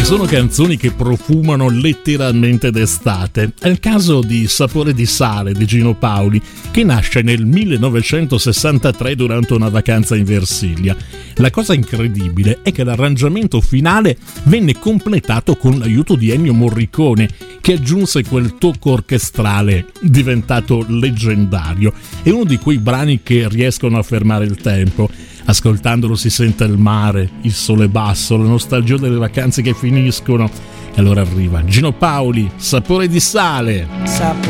Sono canzoni che profumano letteralmente d'estate. È il caso di Sapore di sale di Gino Paoli, che nasce nel 1963 durante una vacanza in Versilia. La cosa incredibile è che l'arrangiamento finale venne completato con l'aiuto di Ennio Morricone, che aggiunse quel tocco orchestrale diventato leggendario. È uno di quei brani che riescono a fermare il tempo. Ascoltandolo si sente il mare, il sole basso, la nostalgia delle vacanze che finiscono. E allora arriva Gino Paoli, Sapore di sale.